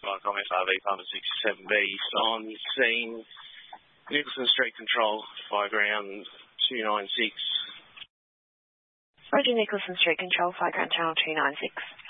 Viacom FRV Pharma 67B, on scene, Nicholson Street Control, fire ground 296. Roger, Nicholson Street Control, fire ground channel 296.